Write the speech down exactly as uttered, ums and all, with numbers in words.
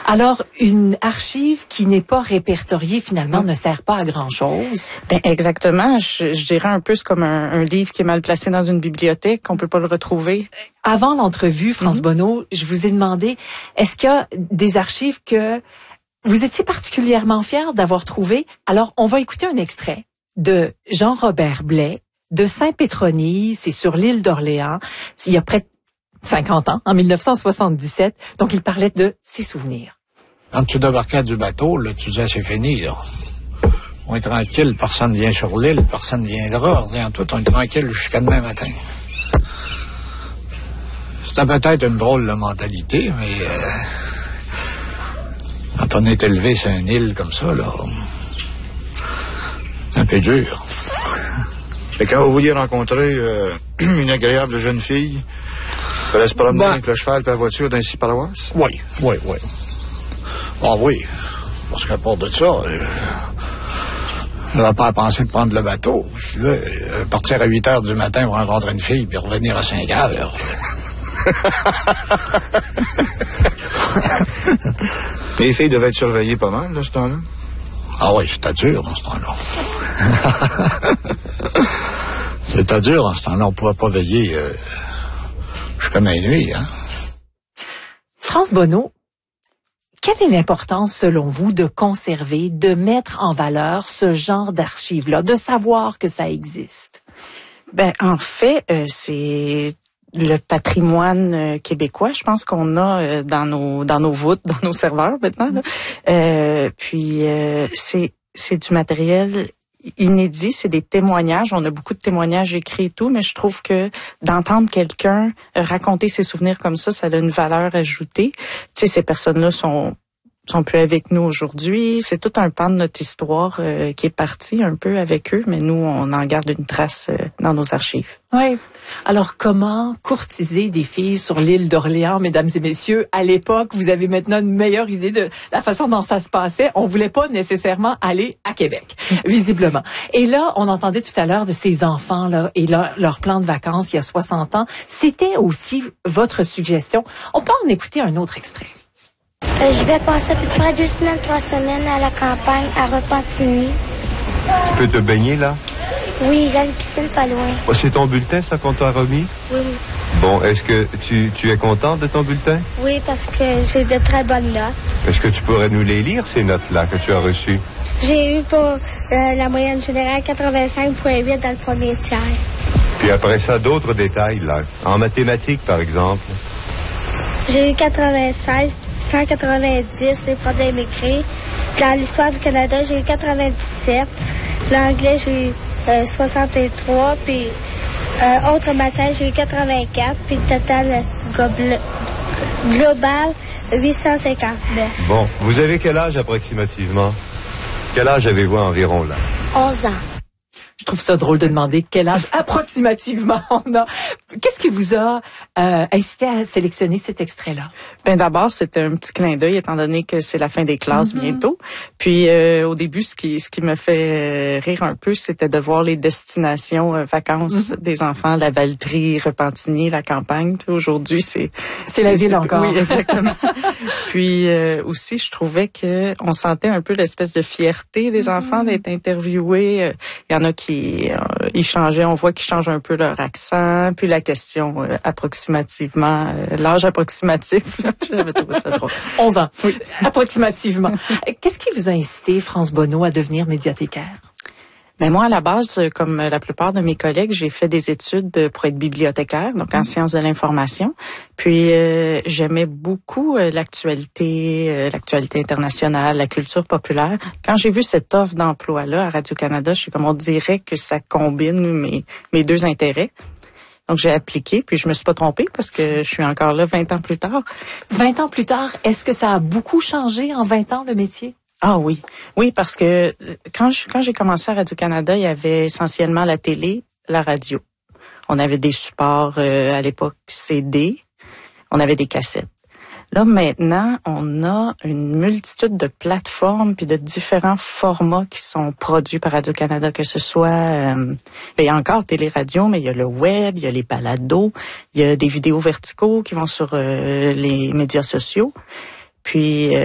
Alors, une archive qui n'est pas répertoriée, finalement, ne sert pas à grand-chose. Ben, exactement. Je, je dirais un peu c'est comme un, un livre qui est mal placé dans une bibliothèque, on peut pas le retrouver. Avant l'entrevue, France mm-hmm. Bonneau, je vous ai demandé, est-ce qu'il y a des archives que vous étiez particulièrement fiers d'avoir trouvées? Alors, on va écouter un extrait de Jean-Robert Blais, de Saint-Pétronille, c'est sur l'île d'Orléans, il y a près de cinquante ans, en mille neuf cent soixante-dix-sept. Donc, il parlait de ses souvenirs. Quand tu débarquais du bateau, là, tu disais, c'est fini, là. On est tranquille, personne ne vient sur l'île, personne ne viendra. En tout, on est tranquille jusqu'à demain matin. C'était peut-être une drôle de mentalité, mais euh, quand on est élevé sur une île comme ça, là, c'est un peu dur. Et quand vous vouliez rencontrer euh, une agréable jeune fille, elle allait se promener ben, avec le cheval et la voiture d'ici paroisse? Oui, oui, oui. Ah oui, parce qu'à part de ça, euh, je n'avais pas pensé de prendre le bateau. Je suis là, euh, partir à huit heures du matin pour rencontrer une fille, puis revenir à cinq heures. Les filles devaient être surveillées pas mal, là, ce temps-là? Ah oui, c'était dur, dans ce temps-là. C'était dur, dans ce temps-là. On ne pouvait pas veiller euh, jusqu'à minuit, hein. France Bonneau, quelle est l'importance, selon vous, de conserver, de mettre en valeur ce genre d'archives-là, de savoir que ça existe? Ben, en fait, euh, c'est le patrimoine euh, québécois, je pense qu'on a euh, dans nos dans nos voûtes, dans nos serveurs maintenant. Là. Euh, puis euh, c'est c'est du matériel inédit, c'est des témoignages. On a beaucoup de témoignages écrits et tout, mais je trouve que d'entendre quelqu'un raconter ses souvenirs comme ça, ça a une valeur ajoutée. Tu sais, ces personnes-là sont sont plus avec nous aujourd'hui. C'est tout un pan de notre histoire euh, qui est parti un peu avec eux, mais nous, on en garde une trace euh, dans nos archives. Oui. Alors, comment courtiser des filles sur l'île d'Orléans, mesdames et messieurs? À l'époque, vous avez maintenant une meilleure idée de la façon dont ça se passait. On voulait pas nécessairement aller à Québec, visiblement. Et là, on entendait tout à l'heure de ces enfants-là et leur, leur plan de vacances il y a soixante ans. C'était aussi votre suggestion. On peut en écouter un autre extrait. Euh, je vais passer à peu près deux semaines, trois semaines à la campagne, à Repentigny. Tu peux te baigner, là? Oui, il y a une piscine pas loin. Oh, c'est ton bulletin, ça, qu'on t'a remis? Oui. Bon, est-ce que tu, tu es contente de ton bulletin? Oui, parce que j'ai de très bonnes notes. Est-ce que tu pourrais nous les lire, ces notes-là, que tu as reçues? J'ai eu pour euh, la moyenne générale quatre-vingt-cinq virgule huit dans le premier tiers. Puis après ça, d'autres détails, là. En mathématiques, par exemple? J'ai eu quatre-vingt-seize, cent quatre-vingt-dix, les problèmes écrits. Dans l'histoire du Canada, j'ai eu quatre-vingt-dix-sept. L'anglais, j'ai eu euh, soixante-trois. Puis, euh, autre matière, j'ai eu quatre-vingt-quatre. Puis, le total glo- global, huit cent cinquante-neuf. Bon, vous avez quel âge approximativement? Quel âge avez-vous environ, là? onze ans. Je trouve ça drôle de demander quel âge approximativement on a. Qu'est-ce qui vous a euh, incité à sélectionner cet extrait-là? Ben d'abord, c'était un petit clin d'œil étant donné que c'est la fin des classes mm-hmm. bientôt. Puis euh, au début, ce qui ce qui me fait rire un peu, c'était de voir les destinations euh, vacances mm-hmm. des enfants, la Valtrie, Repentigny, la campagne. Tu sais, aujourd'hui, c'est c'est, c'est la ville c'est, encore. Oui, exactement. Puis euh, aussi, je trouvais que on sentait un peu l'espèce de fierté des mm-hmm. enfants d'être interviewés. Il y en a qui Qui, euh, ils changeaient, on voit qu'ils changent un peu leur accent, puis la question euh, approximativement, euh, l'âge approximatif, là, j'avais trouvé ça drôle. onze ans, oui, approximativement. Qu'est-ce qui vous a incité, France Bonneau, à devenir médiathécaire? Ben moi, à la base, comme la plupart de mes collègues, j'ai fait des études pour être bibliothécaire, donc en mmh. sciences de l'information. Puis euh, j'aimais beaucoup euh, l'actualité, euh, l'actualité internationale, la culture populaire. Quand j'ai vu cette offre d'emploi-là à Radio-Canada, je suis comme on dirait que ça combine mes mes deux intérêts. Donc j'ai appliqué, puis je me suis pas trompée parce que je suis encore là vingt ans plus tard. vingt ans plus tard, est-ce que ça a beaucoup changé en vingt ans, le métier? Ah oui, oui, parce que quand je, quand j'ai commencé à Radio-Canada, il y avait essentiellement la télé, la radio. On avait des supports euh, à l'époque C D, on avait des cassettes. Là, maintenant, on a une multitude de plateformes puis de différents formats qui sont produits par Radio-Canada, que ce soit... Euh, il y a encore télé-radio, mais il y a le web, il y a les balados, il y a des vidéos verticaux qui vont sur euh, les médias sociaux. Puis... Euh,